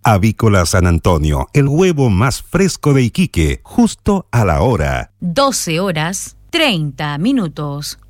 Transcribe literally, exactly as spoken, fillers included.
Avícola San Antonio, el huevo más fresco de Iquique, justo a la hora. doce horas, treinta minutos.